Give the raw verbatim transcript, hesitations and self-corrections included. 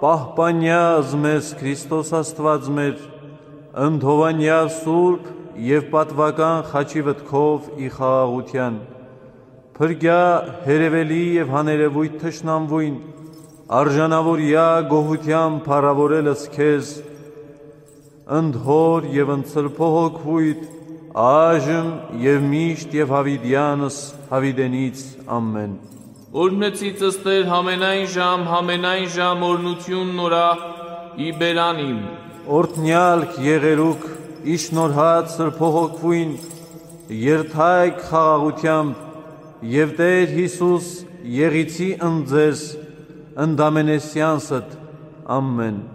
պահպանյազ մեզ Քրիստոս Աստված մեր, ընդհովանյա սուրբ և պատվական խաչի վտքով ի խաղաղության, փրկյա հերևելի և հաներևույթ թշնամվույն, արժանավորյա գոհության փառավորելս քեզ, ընդհոր և ընծլփող հոգվույթ, այժմ և միշտ և հավիդյանս հավիդենից ամեն։ Օրհնեցիցս Տեր համենայն ժամ, համենայն ժամ օրնություն նորա ի բերանիմ։ Օրհնյալք եղերուք իշնորհած սրբող հոգվույն, երթայք խաղաղությամբ և Տեր Հիսուս եղիցի ընդ ձեզ ընդամենեսյանսդ ամեն։